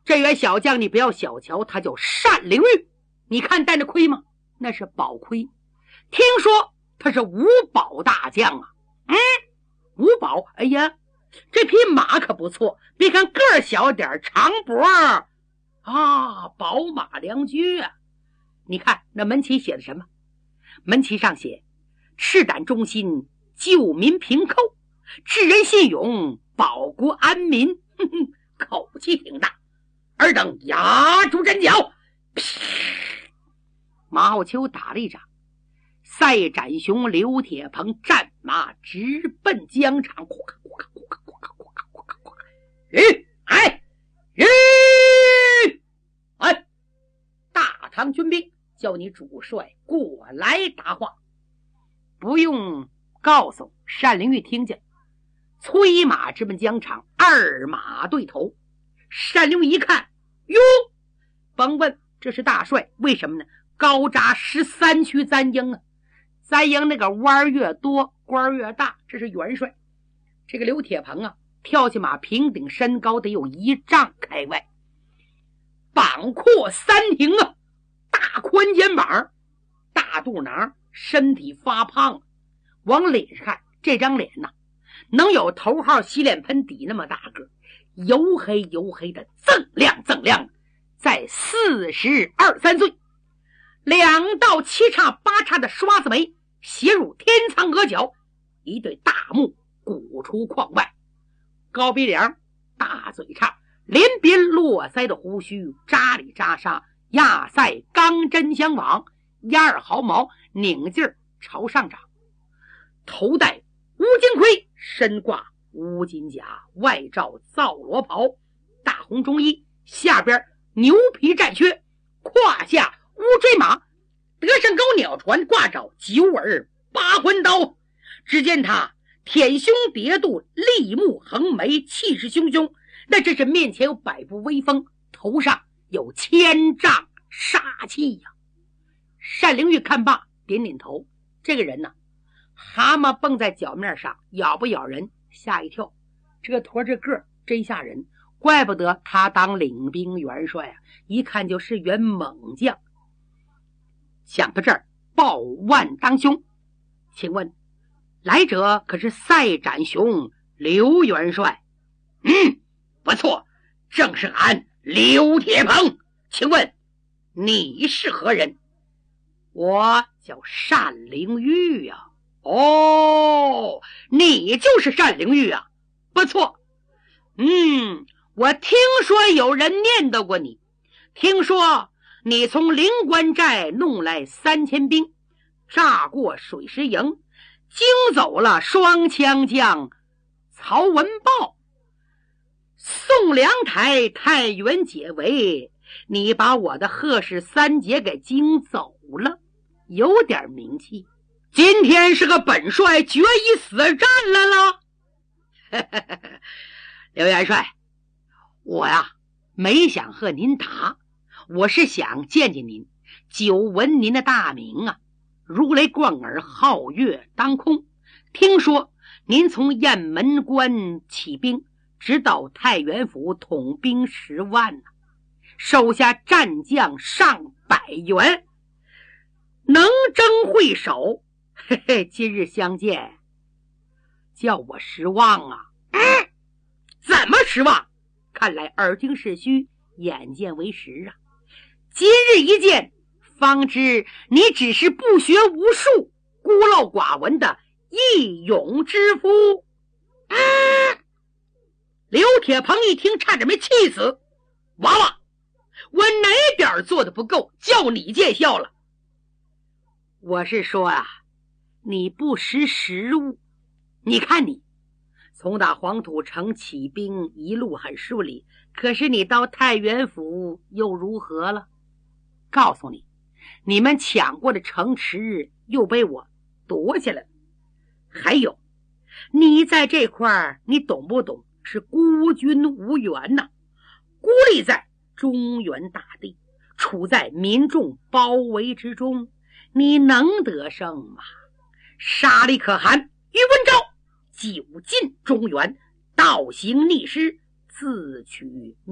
这员小将你不要小瞧，他叫单灵玉，你看戴那盔吗？那是宝盔。听说他是五宝大将啊。五宝，哎呀，这匹马可不错，别看个儿小点，长脖啊，宝马良驹啊。你看那门旗写的什么？门旗上写赤胆忠心，救民平寇，治人信勇，保国安民。口气挺大。尔等压住阵脚。马后秋打了一仗，赛展雄、刘铁鹏战马直奔疆场。大唐军兵叫你主帅过来答话。不用告诉单灵玉听见，催马直奔疆场，二马对头。单灵玉一看，哟，甭问，这是大帅。为什么呢？高扎13区簪缨啊，簪缨那个弯越多官越大，这是元帅。这个刘铁鹏啊，跳起马平顶身高得有1丈开外，膀阔3庭啊，大宽肩膀，大肚囊，身体发胖。往脸上看，这张脸呐，能有头号洗脸盆底那么大个，油黑油黑的，锃亮锃亮，在42、3岁，2道7叉8叉的刷子眉斜入天苍额角，一对大目鼓出眶外，高鼻梁，大嘴叉，连边络腮的胡须扎里扎沙，压腮钢针相往，压耳毫毛拧劲儿朝上长，头戴乌金盔，身挂乌金甲，外罩皂罗袍，大红中衣，下边牛皮战靴，胯下乌骓马，得胜高鸟船，挂着9耳8环刀。只见他舔胸叠肚，立目横眉，气势汹汹，那真是面前有百步威风，头上有千丈杀气呀。单灵玉看罢点点头，这个人呢，蛤蟆蹦在脚面上，咬不咬人？吓一跳。这个驼这个真吓人，怪不得他当领兵元帅啊，一看就是员猛将。想到这儿，抱腕当胸，请问来者可是赛展雄刘元帅？不错，正是俺刘铁鹏。请问你是何人？我叫单灵玉呀。哦，你就是单灵玉啊，不错。我听说有人念叨过你，听说你从灵关寨弄来3000兵，炸过水师营，惊走了双枪将曹文豹，宋良台太原解围，你把我的贺氏3杰给惊走了，有点名气。今天是个本帅决一死战来了。刘元帅，我呀没想和您打，我是想见见您，久闻您的大名啊，如雷贯耳，皓月当空。听说您从雁门关起兵，直到太原府，统兵10万呢，手下战将上百员，能征会手。今日相见，叫我失望啊。怎么失望？看来耳听是虚，眼见为实啊。今日一见，方知你只是不学无术，孤陋寡闻的义勇之夫。刘铁鹏一听，差点没气死。娃娃，我哪点做的不够，叫你见笑了？我是说啊，你不识时务。你看你从打黄土城起兵，一路很顺利，可是你到太原府又如何了？告诉你，你们抢过的城池又被我夺下来了。还有，你在这块你懂不懂？是孤军无援呐，孤立在中原大地，处在民众包围之中，你能得胜吗？杀力可汗于文昭久进中原，倒行逆施，自取